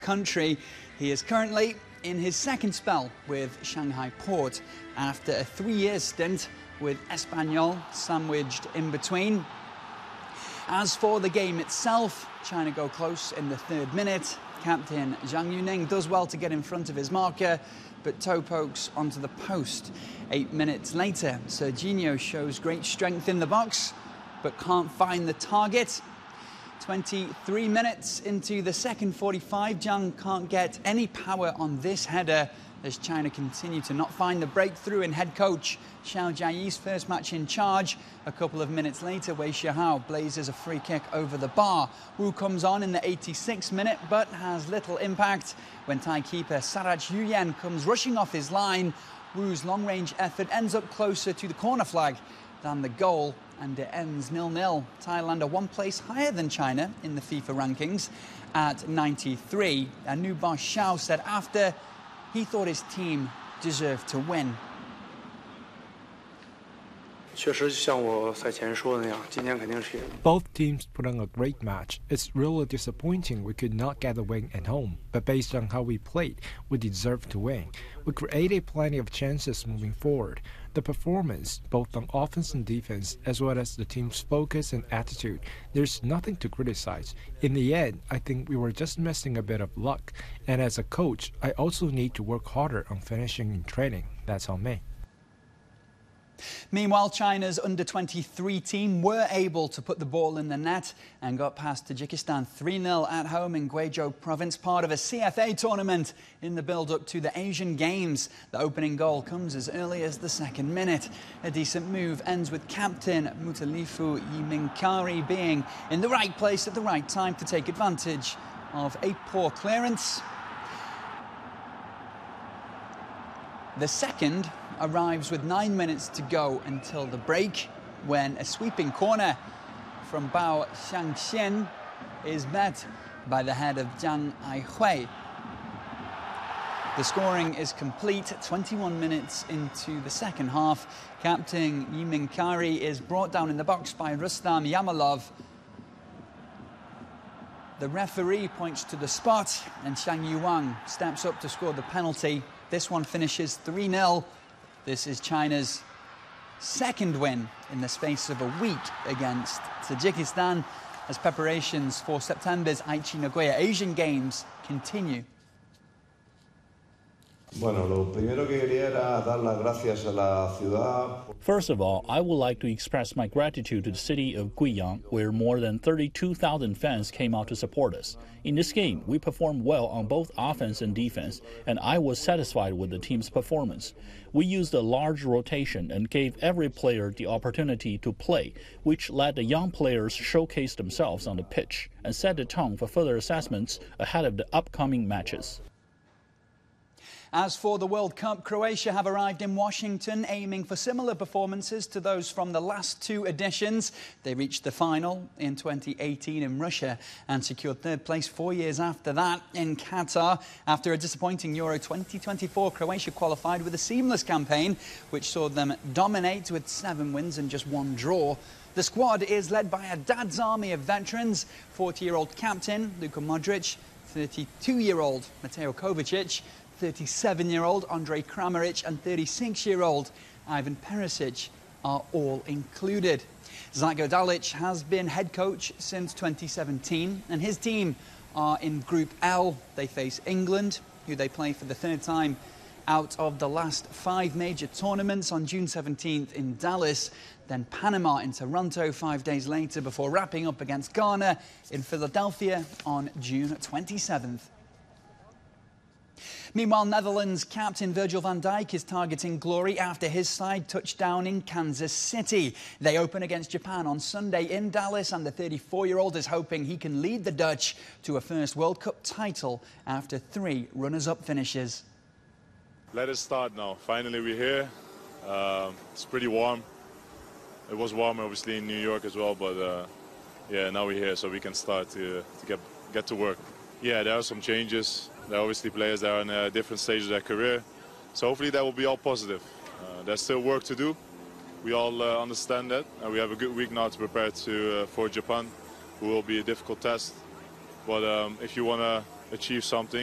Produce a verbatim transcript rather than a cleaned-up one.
country. He is currently in his second spell with Shanghai Port after a three-year stint with Espanyol sandwiched in between. As for the game itself, China go close in the third minute. Captain Zhang Yuning does well to get in front of his marker, but toe pokes onto the post. Eight minutes later, Serginho shows great strength in the box, but can't find the target. twenty-three minutes into the second forty-five, Zhang can't get any power on this header as China continue to not find the breakthrough in head coach Xiao Jiayi's first match in charge. A couple of minutes later, Wei Shihao blazes a free kick over the bar. Wu comes on in the eighty-sixth minute, but has little impact when Thai keeper Sarach Yuyen comes rushing off his line. Wu's long-range effort ends up closer to the corner flag than the goal, and it ends nil nil. Thailand are one place higher than China in the FIFA rankings at ninety-three. And Nu Boss Xiao said after he thought his team deserved to win. Both teams put on a great match. It's really disappointing we could not get a win at home, but based on how we played, we deserved to win. We created plenty of chances moving forward. The performance, both on offense and defense, as well as the team's focus and attitude, there's nothing to criticize. In the end, I think we were just missing a bit of luck. And as a coach, I also need to work harder on finishing in training. That's on me. Meanwhile, China's under twenty-three team were able to put the ball in the net and got past Tajikistan three nil at home in Guizhou province, part of a C F A tournament in the build-up to the Asian Games. The opening goal comes as early as the second minute. A decent move ends with captain Mutalifu Yiminkari being in the right place at the right time to take advantage of a poor clearance. The second arrives with nine minutes to go until the break, when a sweeping corner from Bao Xiangxian is met by the head of Zhang Aihui. The scoring is complete twenty-one minutes into the second half. Captain Yiminkari is brought down in the box by Rustam Yamalov. The referee points to the spot and Xiang Yuang steps up to score the penalty. This one finishes three nil. This is China's second win in the space of a week against Tajikistan as preparations for September's Aichi Nagoya Asian Games continue. First of all, I would like to express my gratitude to the city of Guiyang, where more than thirty-two thousand fans came out to support us. In this game, we performed well on both offense and defense, and I was satisfied with the team's performance. We used a large rotation and gave every player the opportunity to play, which let the young players showcase themselves on the pitch and set the tone for further assessments ahead of the upcoming matches. As for the World Cup, Croatia have arrived in Washington aiming for similar performances to those from the last two editions. They reached the final in twenty eighteen in Russia and secured third place four years after that in Qatar. After a disappointing Euro twenty twenty-four, Croatia qualified with a seamless campaign, which saw them dominate with seven wins and just one draw. The squad is led by a dad's army of veterans, forty-year-old captain Luka Modric, thirty-two-year-old Mateo Kovacic, thirty-seven-year-old Andrej Kramaric and thirty-six-year-old Ivan Perisic are all included. Zlatko Dalic has been head coach since twenty seventeen, and his team are in Group L. They face England, who they play for the third time out of the last five major tournaments on June seventeenth in Dallas, then Panama in Toronto five days later before wrapping up against Ghana in Philadelphia on June twenty-seventh. Meanwhile, Netherlands captain Virgil van Dijk is targeting glory after his side touched down in Kansas City. They open against Japan on Sunday in Dallas, and the thirty-four-year-old is hoping he can lead the Dutch to a first World Cup title after three runners-up finishes. Let us start now. Finally, we're here. Uh, it's pretty warm. It was warm, obviously, in New York as well, but uh, yeah, now we're here, so we can start to, to get, get to work. Yeah, there are some changes. There are obviously players that are in a different stage of their career. So hopefully that will be all positive. Uh, there's still work to do. We all uh, understand that. And we have a good week now to prepare to, uh, for Japan, who will be a difficult test. But um, if you want to achieve something.